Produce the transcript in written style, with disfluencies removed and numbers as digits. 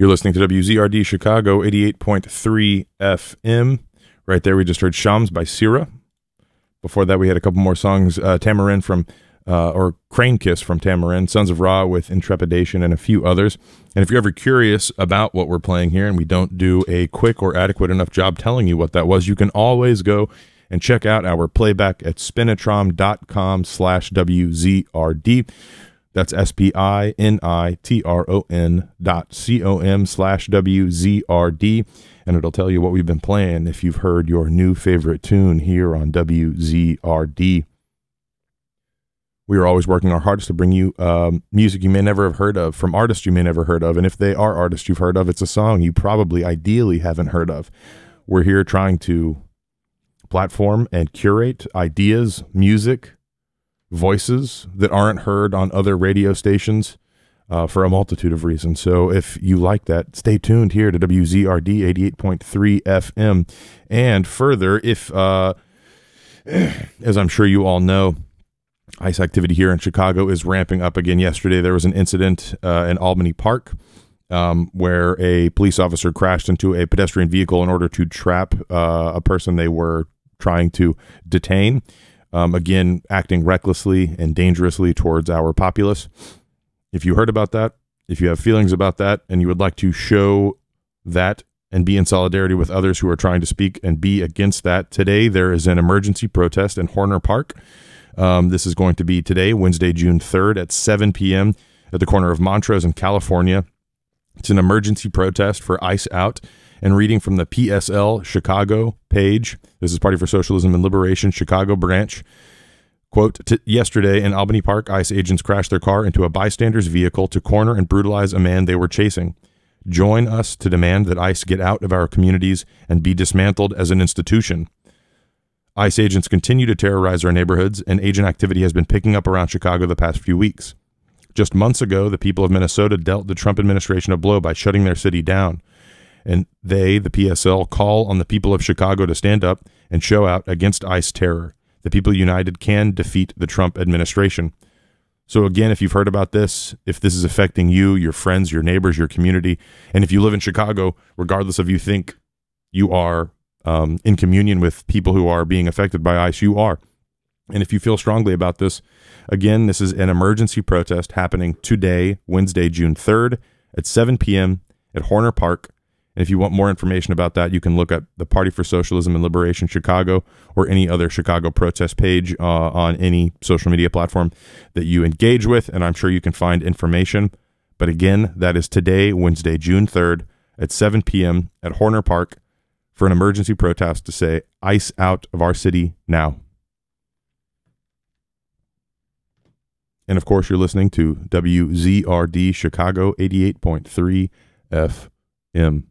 You're listening to WZRD Chicago 88.3 FM. Right there, we just heard Shams by Sira. Before that, we had a couple more songs, Tamarin from, or Crane Kiss from Tamarin, Sons of Ra with Intrepidation, and a few others. And if you're ever curious about what we're playing here and we don't do a quick or adequate enough job telling you what that was, you can always go and check out our playback at spinitron.com/WZRD. That's spinitron.com/WZRD, and it'll tell you what we've been playing if you've heard your new favorite tune here on WZRD. We are always working our hardest to bring you music you may never have heard of, from artists you may never heard of, and if they are artists you've heard of, it's a song you probably ideally haven't heard of. We're here trying to platform and curate ideas, music, voices that aren't heard on other radio stations for a multitude of reasons. So if you like that, stay tuned here to WZRD 88.3 FM. And further, if, as I'm sure you all know, ICE activity here in Chicago is ramping up again. Yesterday, there was an incident in Albany Park where a police officer crashed into a pedestrian vehicle in order to trap a person they were trying to detain. Again, acting recklessly and dangerously towards our populace. If you heard about that, if you have feelings about that, and you would like to show that and be in solidarity with others who are trying to speak and be against that, today there is an emergency protest in Horner Park. This is going to be today, Wednesday, June 3rd at 7 p.m. at the corner of Montrose and California. It's an emergency protest for ICE Out. And reading from the PSL Chicago page, this is Party for Socialism and Liberation Chicago branch. Quote, yesterday in Albany Park, ICE agents crashed their car into a bystander's vehicle to corner and brutalize a man they were chasing. Join us to demand that ICE get out of our communities and be dismantled as an institution. ICE agents continue to terrorize our neighborhoods, and agent activity has been picking up around Chicago the past few weeks. Just months ago, the people of Minnesota dealt the Trump administration a blow by shutting their city down. And they, the PSL, call on the people of Chicago to stand up and show out against ICE terror. The people united can defeat the Trump administration. So again, if you've heard about this, if this is affecting you, your friends, your neighbors, your community, and if you live in Chicago, regardless of you think you are in communion with people who are being affected by ICE, you are. And if you feel strongly about this, again, this is an emergency protest happening today, Wednesday, June 3rd at 7 p.m. at Horner Park. And if you want more information about that, you can look at the Party for Socialism and Liberation Chicago or any other Chicago protest page on any social media platform that you engage with, and I'm sure you can find information. But again, that is today, Wednesday, June 3rd at 7 p.m. at Horner Park for an emergency protest to say, ICE out of our city now. And of course, you're listening to WZRD Chicago 88.3 FM.